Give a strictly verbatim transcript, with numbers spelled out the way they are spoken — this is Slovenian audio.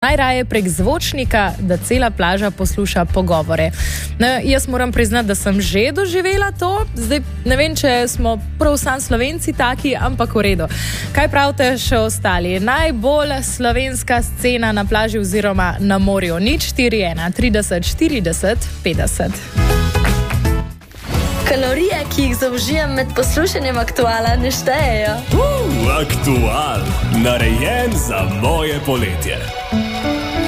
najraje prek zvočnika, da cela plaža posluša pogovore. Ne, jaz moram priznati, da sem že doživela to. Zdaj ne vem, če smo prav sam Slovenci taki, ampak v redu. Kaj pravite še ostali? Najbolj slovenska scena na plaži oziroma na morju. Nič štiri ena trideset štirideset petdeset. Kalorije, ki jih zaužijem med poslušanjem Aktuala, ne štejejo. Uh, Aktual, narejen za moje poletje.